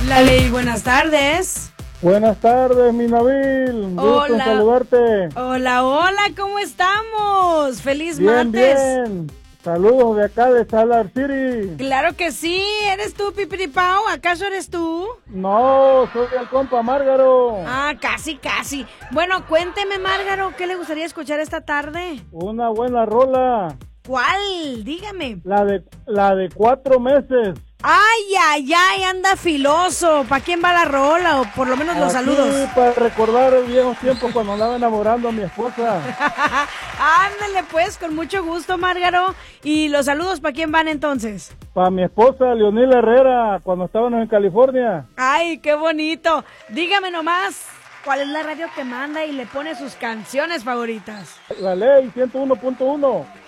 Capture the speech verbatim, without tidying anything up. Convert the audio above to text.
La Ley, buenas tardes. Buenas tardes, mi Nabil. Un gusto en saludarte. Hola, hola, ¿cómo estamos? Feliz bien, martes. Bien, saludos de acá de Salar City. Claro que sí, ¿eres tú, Pipiripao? ¿Acaso eres tú? No, soy el compa Márgaro. Ah, casi, casi. Bueno, cuénteme, Márgaro, ¿qué le gustaría escuchar esta tarde? Una buena rola. ¿Cuál? Dígame. La de, la de cuatro meses. Ay, ay, ay, anda filoso. ¿Para quién va la rola? O por lo menos los Aquí, saludos. para recordar el viejo tiempo cuando andaba enamorando a mi esposa. Ándale pues, con mucho gusto, Márgaro. ¿Y los saludos para quién van entonces? Para mi esposa, Leonil Herrera, cuando estábamos en California. Ay, qué bonito. Dígame nomás, ¿cuál es la radio que manda y le pone sus canciones favoritas? La Ley ciento uno punto uno.